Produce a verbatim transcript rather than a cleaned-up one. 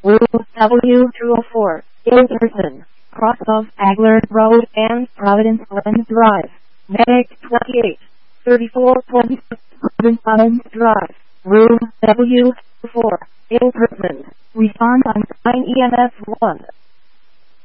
Route W two oh four, Ilderson, cross of Agler Road and Providence Glen Drive. Medic twenty-eight, thirty-four twenty-six, Providence Drive. Route W two oh four, Ilderson. Respond on nine E M S one.